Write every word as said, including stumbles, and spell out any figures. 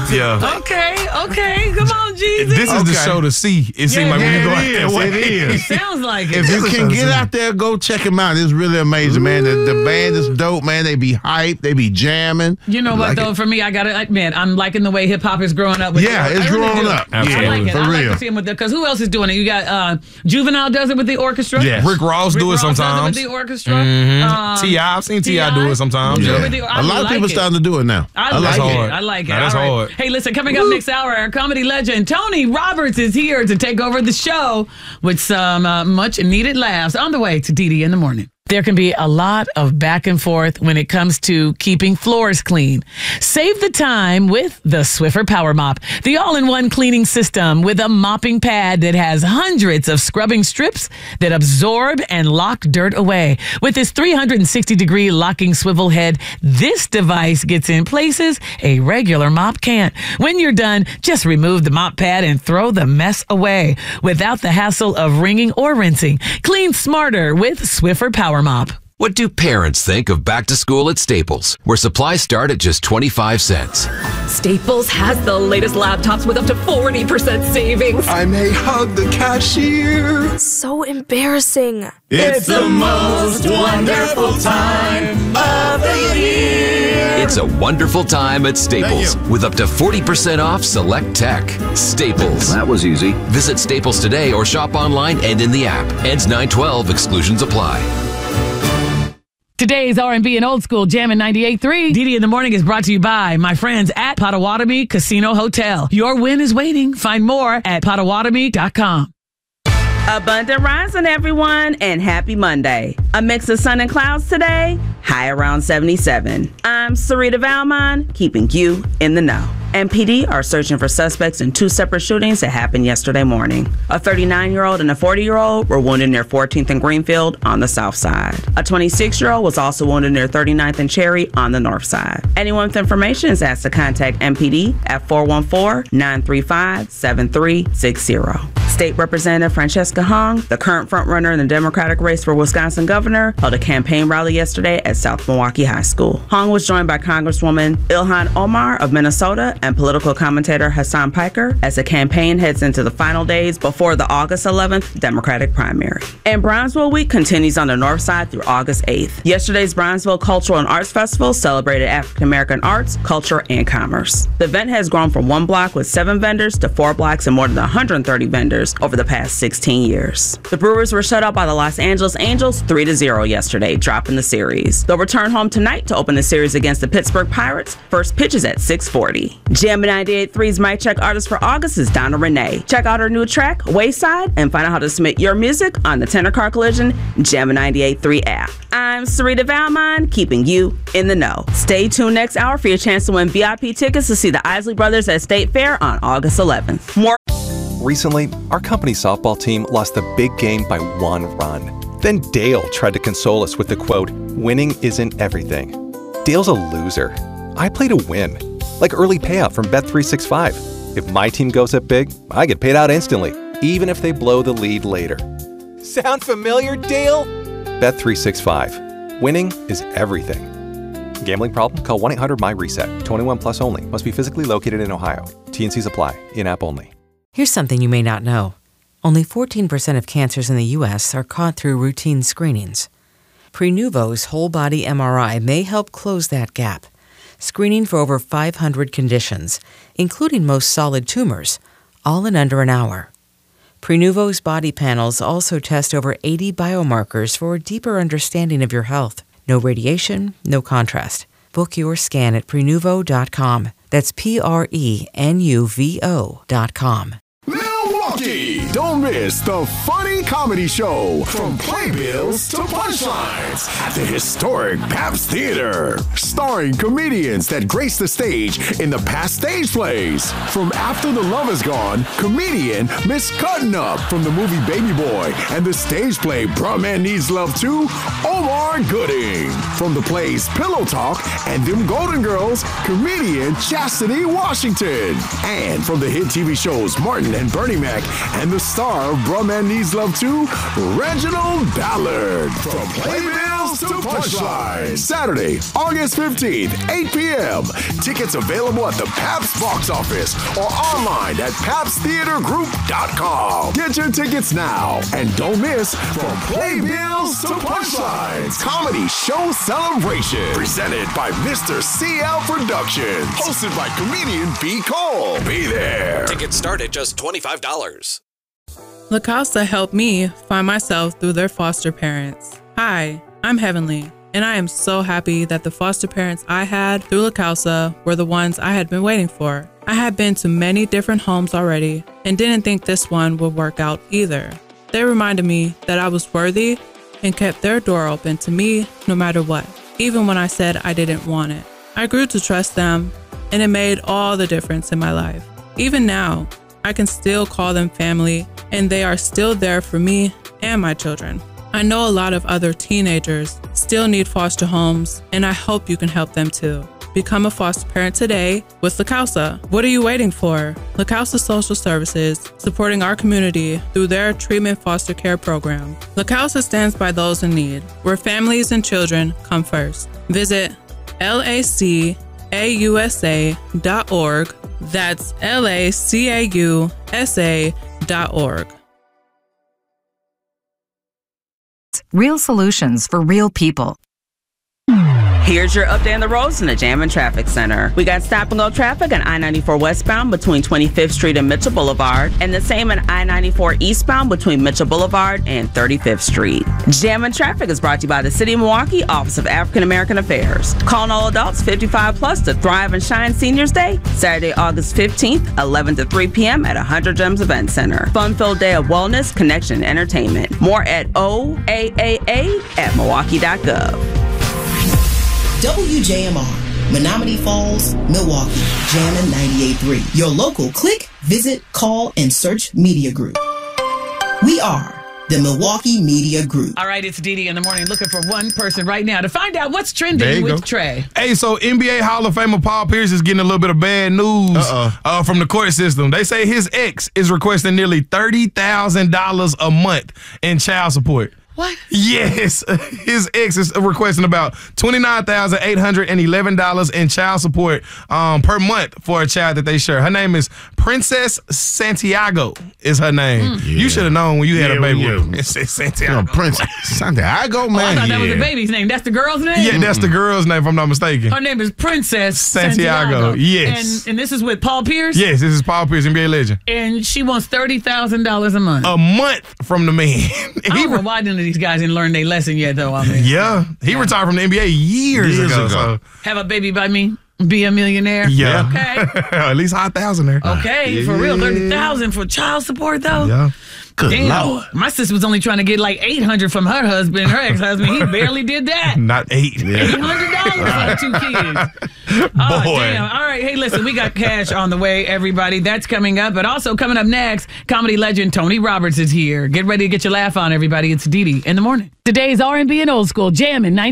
Yeah. Okay, okay. Come on, Jeezy. This is Okay. the show to see. It seems Yeah, like when yeah, you go it out is, there. what- it is. It sounds like it. If you This is can get awesome. out there, go check them out. It's really amazing, man. The, the band is dope, man. They be hype. They be jamming. You know what, Like though? it. For me, I got to admit, I'm liking the way hip hop is growing up. With Yeah, the, it's I really growing do. up. I like Absolutely. it. For I like real. to see him with the, because who else is doing it? You got uh, Juvenile does it with the orchestra. Yes. Rick Ross do it Ross does sometimes. with the orchestra. Um, T I, I've seen T I T I do it sometimes. do it Yeah. with the- I A lot of like people it. starting to do it now. I, I like like it. hard. I like it. Now, that's All right. hard. Hey, listen, coming up next hour, our comedy legend Tony Roberts is here to take over the show with some uh, much needed laughs on the way to D D in the morning. There can be a lot of back and forth when it comes to keeping floors clean. Save the time with the Swiffer Power Mop, the all-in-one cleaning system with a mopping pad that has hundreds of scrubbing strips that absorb and lock dirt away. With its three hundred sixty degree locking swivel head, this device gets in places a regular mop can't. When you're done, just remove the mop pad and throw the mess away without the hassle of wringing or rinsing. Clean smarter with Swiffer Power Mop. What do parents think of back to school at Staples, where supplies start at just twenty-five cents? Staples has the latest laptops with up to forty percent savings. I may hug the cashier. So embarrassing. It's the most wonderful time of the year. It's a wonderful time at Staples, with up to forty percent off select tech. Staples. That was easy. Visit Staples today or shop online and in the app. Ends nine twelve. Exclusions apply. Today's R and B and Old School Jammin' ninety-eight point three. D D in the Morning is brought to you by my friends at Potawatomi Casino Hotel. Your win is waiting. Find more at potawatomi dot com. Abundant rising, everyone, and happy Monday. A mix of sun and clouds today, high around seventy-seven. I'm Sarita Valmon, keeping you in the know. M P D are searching for suspects in two separate shootings that happened yesterday morning. A thirty-nine-year-old and a forty-year-old were wounded near fourteenth and Greenfield on the south side. A twenty-six-year-old was also wounded near thirty-ninth and Cherry on the north side. Anyone with information is asked to contact M P D at four one four, nine three five, seven three six zero. State Representative Francesca Hong, the current frontrunner in the Democratic race for Wisconsin governor, held a campaign rally yesterday at South Milwaukee High School. Hong was joined by Congresswoman Ilhan Omar of Minnesota and political commentator Hassan Piker as the campaign heads into the final days before the August eleventh Democratic primary. And Brownsville Week continues on the north side through August eighth. Yesterday's Brownsville Cultural and Arts Festival celebrated African American arts, culture, and commerce. The event has grown from one block with seven vendors to four blocks and more than one hundred thirty vendors over the past sixteen years. The Brewers were shut out by the Los Angeles Angels three to zero yesterday, dropping the series. They'll return home tonight to open the series against the Pittsburgh Pirates. First pitch is at six forty. Jammin' ninety-eight point three's My Check artist for August is Donna Renee. Check out her new track, Wayside, and find out how to submit your music on the Tenor Car Collision Jammin' ninety-eight point three app. I'm Sarita Valmon, keeping you in the know. Stay tuned next hour for your chance to win V I P tickets to see the Isley Brothers at State Fair on August eleventh. More Recently, our company softball team lost the big game by one run. Then Dale tried to console us with the quote, "Winning isn't everything." Dale's a loser. I play to win. Like early payout from Bet three sixty-five. If my team goes up big, I get paid out instantly, even if they blow the lead later. Sound familiar, Dale? Bet three sixty-five. Winning is everything. Gambling problem? Call one eight hundred M Y RESET. twenty-one plus only. Must be physically located in Ohio. T and Cs apply. In-app only. Here's something you may not know. Only fourteen percent of cancers in the U S are caught through routine screenings. Prenuvo's whole-body M R I may help close that gap, screening for over five hundred conditions, including most solid tumors, all in under an hour. Prenuvo's body panels also test over eighty biomarkers for a deeper understanding of your health. No radiation, no contrast. Book your scan at Prenuvo dot com. That's P R E N U V O dot com. Milwaukee! Don't miss the Funny Comedy Show from playbills to punchlines at the historic Pabst Theater. Starring comedians that grace the stage in the past stage plays. From After the Love Is Gone, comedian Miss Cuttin' Up from the movie Baby Boy and the stage play Bruh Man Needs Love Too, Omar Gooding. From the plays Pillow Talk and Them Golden Girls, comedian Chastity Washington. And from the hit T V shows Martin and Bernie Mac and the star of Bruh Man Needs Love Too, to Reginald Ballard. From Playbills to Punchline. Saturday, August fifteenth, eight p.m. Tickets available at the Pabst box office or online at pabst theater group dot com. Get your tickets now and don't miss From Playbills to Punchlines Comedy Show Celebration. Presented by Mister C L Productions. Hosted by comedian B. Cole. Be there. Tickets start at just twenty-five dollars. La Causa helped me find myself through their foster parents. Hi, I'm Heavenly, and I am so happy that the foster parents I had through La Causa were the ones I had been waiting for. I had been to many different homes already and didn't think this one would work out either. They reminded me that I was worthy and kept their door open to me no matter what, even when I said I didn't want it. I grew to trust them, and it made all the difference in my life. Even now, I can still call them family, and they are still there for me and my children. I know a lot of other teenagers still need foster homes, and I hope you can help them too. Become a foster parent today with La Causa. What are you waiting for? La Causa Social Services, supporting our community through their treatment foster care program. La Causa stands by those in need, where families and children come first. Visit L A C A U S A dot org. That's L A C A U S A dot org. Real solutions for real people. Here's your update on the roads in the Jam and Traffic Center. We got stop and go traffic on I ninety-four westbound between twenty-fifth Street and Mitchell Boulevard, and the same on I ninety-four eastbound between Mitchell Boulevard and thirty-fifth Street. Jam and Traffic is brought to you by the City of Milwaukee Office of African American Affairs. Calling all adults fifty-five plus to Thrive and Shine Seniors Day, Saturday, August fifteenth, eleven to three p.m. at one hundred Gems Event Center. Fun-filled day of wellness, connection, and entertainment. More at O A A A at milwaukee dot gov. W J M R, Menominee Falls, Milwaukee, Jammin' ninety-eight point three. Your local click, visit, call, and search media group. We are the Milwaukee Media Group. All right, it's Dee Dee in the morning looking for one person right now to find out what's trending with go. Trey. Hey, so N B A Hall of Famer Paul Pierce is getting a little bit of bad news uh-uh. uh, from the court system. They say his ex is requesting nearly thirty thousand dollars a month in child support. What? Yes. His ex is requesting about twenty-nine thousand eight hundred eleven dollars in child support um, per month for a child that they share. Her name is Princess Santiago is her name. Mm. Yeah. You should have known when you had yeah, a baby. Yeah. Princess Santiago. No, Princess Santiago, man. Oh, I thought yeah. that was the baby's name. That's the girl's name? Yeah, that's the girl's name, if I'm not mistaken. Her name is Princess Santiago. Santiago. Yes. And, and this is with Paul Pierce? Yes, this is Paul Pierce, N B A legend. And she wants thirty thousand dollars a month. A month from the man. I don't know why none of these guys didn't learn their lesson yet, though. I mean, yeah, he yeah. retired from the N B A years, years ago. ago. So. Have a baby by me, be a millionaire. Yeah, okay. At least five thousand there. Okay, yeah. For real, thirty thousand for child support though. Yeah. Good Damn. Lord. My sister was only trying to get like eight hundred from her husband, her ex-husband. He barely did that. Not eight. Eight hundred dollars for two kids. Oh, Boy. damn. All right. Hey, listen, we got cash on the way, everybody. That's coming up. But also coming up next, comedy legend Tony Roberts is here. Get ready to get your laugh on, everybody. It's Dee Dee in the morning. Today's R and B and old school jamming.